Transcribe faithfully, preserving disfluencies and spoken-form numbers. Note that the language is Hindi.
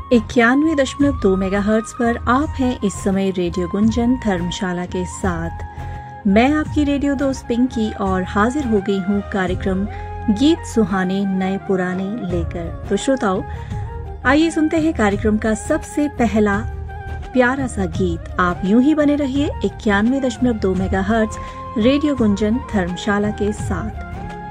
इक्यानवे दशमलव दो मेगाहर्ट्ज पर आप हैं इस समय रेडियो गुंजन धर्मशाला के साथ। मैं आपकी रेडियो दोस्त पिंकी और हाजिर हो गई हूँ कार्यक्रम गीत सुहाने नए पुराने लेकर। तो श्रोताओ, आइए सुनते हैं कार्यक्रम का सबसे पहला प्यारा सा गीत। आप यूं ही बने रहिए इक्यानवे दशमलव दो मेगाहर्ट्ज रेडियो गुंजन धर्मशाला के साथ।